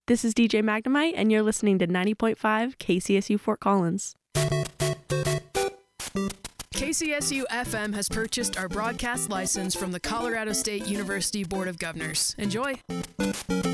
This is DJ Magnemite, and you're listening to 90.5 KCSU Fort Collins. KCSU FM has purchased our broadcast license from the Colorado State University Board of Governors. Enjoy!